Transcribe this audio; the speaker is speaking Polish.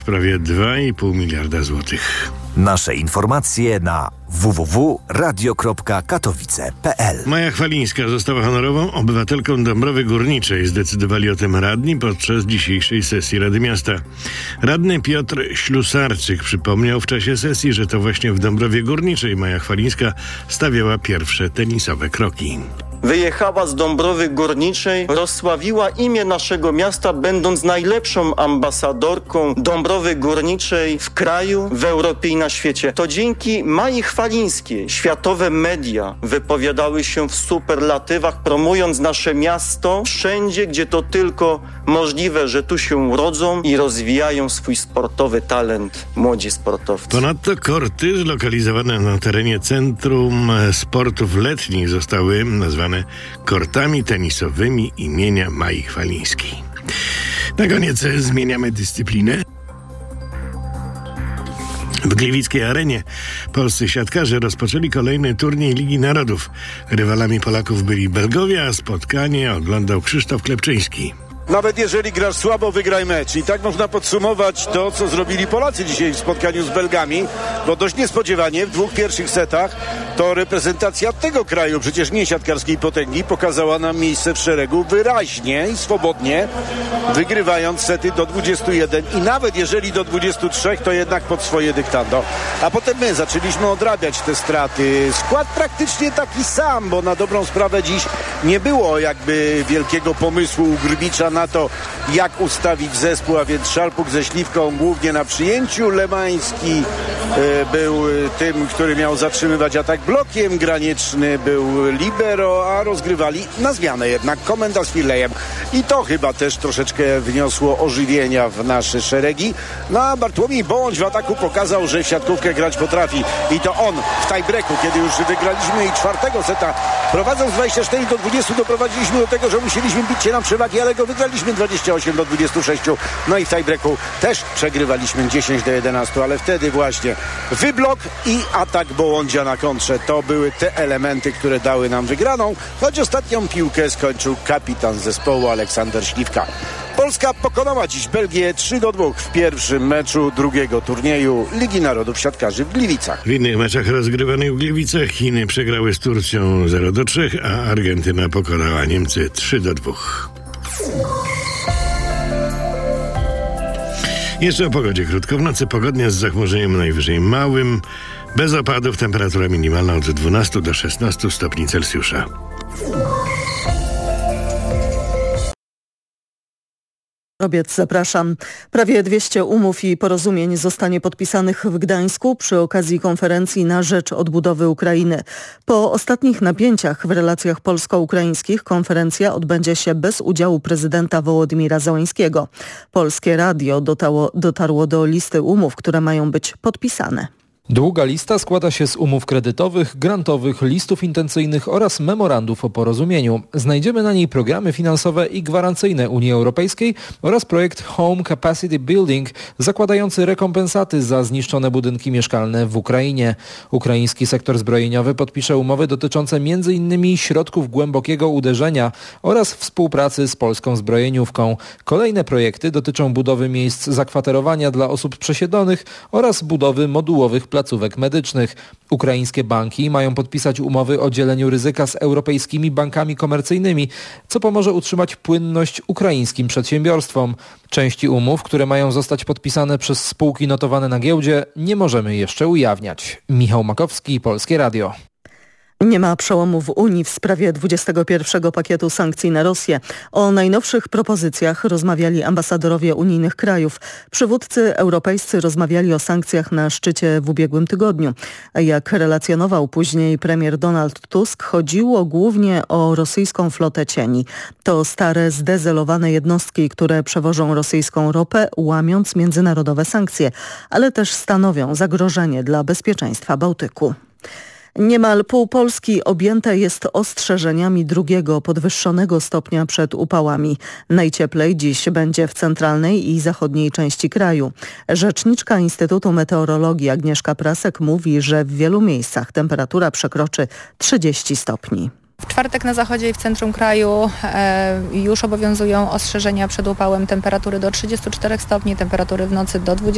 Prawie 2,5 miliarda złotych. Nasze informacje na www.radio.katowice.pl. Maja Chwalińska została honorową obywatelką Dąbrowy Górniczej. Zdecydowali o tym radni podczas dzisiejszej sesji Rady Miasta. Radny Piotr Ślusarczyk przypomniał w czasie sesji, że to właśnie w Dąbrowie Górniczej Maja Chwalińska stawiała pierwsze tenisowe kroki. Wyjechała z Dąbrowy Górniczej, rozsławiła imię naszego miasta, będąc najlepszą ambasadorką Dąbrowy Górniczej w kraju, w Europie i na świecie. To dzięki Mai Chwalińskiej światowe media wypowiadały się w superlatywach, promując nasze miasto wszędzie, gdzie to tylko możliwe, że tu się urodzą i rozwijają swój sportowy talent młodzi sportowcy. Ponadto korty zlokalizowane na terenie Centrum Sportów Letnich zostały nazwane kortami tenisowymi imienia Mai Chwalińskiej. Na koniec zmieniamy dyscyplinę. W gliwickiej arenie polscy siatkarze rozpoczęli kolejny turniej Ligi Narodów. Rywalami Polaków byli Belgowie, a spotkanie oglądał Krzysztof Klepczyński. Nawet jeżeli grasz słabo, wygraj mecz. I tak można podsumować to, co zrobili Polacy dzisiaj w spotkaniu z Belgami, bo dość niespodziewanie w dwóch pierwszych setach to reprezentacja tego kraju, przecież nie siatkarskiej potęgi, pokazała nam miejsce w szeregu wyraźnie i swobodnie, wygrywając sety do 21 i nawet jeżeli do 23, to jednak pod swoje dyktando. A potem my zaczęliśmy odrabiać te straty. Skład praktycznie taki sam, bo na dobrą sprawę dziś nie było jakby wielkiego pomysłu u Grbicza na to, jak ustawić zespół, a więc Szalpuk ze Śliwką głównie na przyjęciu. Lemański był tym, który miał zatrzymywać atak blokiem. Graniczny był libero, a rozgrywali na zmianę jednak Komenda z Filejem. I to chyba też troszeczkę wniosło ożywienia w nasze szeregi. No a Bartłomiej Bołądź w ataku pokazał, że w siatkówkę grać potrafi. I to on w tiebreaku, kiedy już wygraliśmy i czwartego seta, prowadząc 24 do 20, doprowadziliśmy do tego, że musieliśmy bić się na przewagi, ale go wygraliśmy 28 do 26. No i w tiebreaku też przegrywaliśmy 10 do 11, ale wtedy właśnie wyblok i atak Bołądzia na kontrze. To były te elementy, które dały nam wygraną, choć ostatnią piłkę skończył kapitan zespołu Aleksander Śliwka. Polska pokonała dziś Belgię 3 do 2 w pierwszym meczu drugiego turnieju Ligi Narodów Siatkarzy w Gliwicach. W innych meczach rozgrywanych w Gliwicach Chiny przegrały z Turcją 0 do 3, a Argentyna pokonała Niemcy 3 do 2. Jeszcze o pogodzie krótko. W nocy pogodnie z zachmurzeniem najwyżej małym. Bez opadów, temperatura minimalna od 12 do 16 stopni Celsjusza. Zapraszam. Prawie 200 umów i porozumień zostanie podpisanych w Gdańsku przy okazji konferencji na rzecz odbudowy Ukrainy. Po ostatnich napięciach w relacjach polsko-ukraińskich konferencja odbędzie się bez udziału prezydenta Wołodymira Zełenskiego. Polskie Radio dotarło do listy umów, które mają być podpisane. Długa lista składa się z umów kredytowych, grantowych, listów intencyjnych oraz memorandów o porozumieniu. Znajdziemy na niej programy finansowe i gwarancyjne Unii Europejskiej oraz projekt Home Capacity Building zakładający rekompensaty za zniszczone budynki mieszkalne w Ukrainie. Ukraiński sektor zbrojeniowy podpisze umowy dotyczące m.in. środków głębokiego uderzenia oraz współpracy z polską zbrojeniówką. Kolejne projekty dotyczą budowy miejsc zakwaterowania dla osób przesiedlonych oraz budowy modułowych placówek medycznych. Ukraińskie banki mają podpisać umowy o dzieleniu ryzyka z europejskimi bankami komercyjnymi, co pomoże utrzymać płynność ukraińskim przedsiębiorstwom. Części umów, które mają zostać podpisane przez spółki notowane na giełdzie, nie możemy jeszcze ujawniać. Michał Makowski, Polskie Radio. Nie ma przełomu w Unii w sprawie 21 pakietu sankcji na Rosję. O najnowszych propozycjach rozmawiali ambasadorowie unijnych krajów. Przywódcy europejscy rozmawiali o sankcjach na szczycie w ubiegłym tygodniu. Jak relacjonował później premier Donald Tusk, chodziło głównie o rosyjską flotę cieni. To stare, zdezelowane jednostki, które przewożą rosyjską ropę, łamiąc międzynarodowe sankcje, ale też stanowią zagrożenie dla bezpieczeństwa Bałtyku. Niemal pół Polski objęte jest ostrzeżeniami drugiego podwyższonego stopnia przed upałami. Najcieplej dziś będzie w centralnej i zachodniej części kraju. Rzeczniczka Instytutu Meteorologii Agnieszka Prasek mówi, że w wielu miejscach temperatura przekroczy 30 stopni. W czwartek na zachodzie i w centrum kraju już obowiązują ostrzeżenia przed upałem, temperatury do 34 stopni, temperatury w nocy do 20